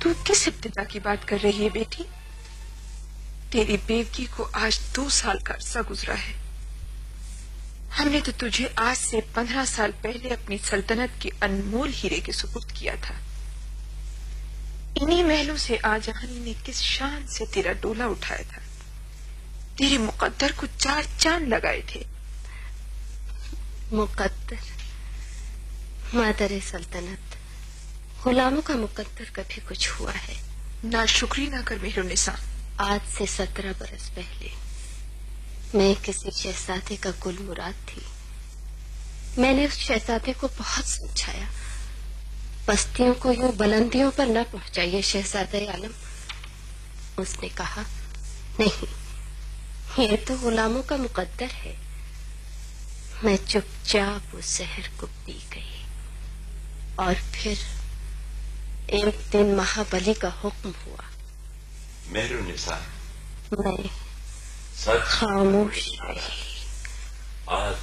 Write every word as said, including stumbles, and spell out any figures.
تو کس ابتدا کی بات کر رہی ہے بیٹی؟ تیری بیوگی کو آج دو سال کا عرصہ گزرا ہے. ہم نے تو تجھے آج سے پندرہ سال پہلے اپنی سلطنت کے انمول ہیرے کے سپرد کیا تھا. انہی محلوں سے آجہانی نے کس شان سے تیرا ڈولا اٹھایا تھا. تیرے مقدر کو چار چاند لگائے تھے. مقدر؟ مادر سلطنت، غلاموں کا مقدر کبھی کچھ ہوا ہے؟ ناشکری نہ کر مہر النساء. آج سے سترہ برس پہلے میں کسی شہزادے کا گل مراد تھی. میں نے اس شہزادے کو بہت سمجھایا، بستیوں کو یوں بلندیوں پر نہ پہنچائیے شہزادہ عالم. اس نے کہا نہیں، یہ تو غلاموں کا مقدر ہے. میں چپ چاپ اس زہر کو پی گئی، اور پھر ایک دن مہابلی کا حکم ہوا. مہر النساء میں سچ خاموش رہی. آج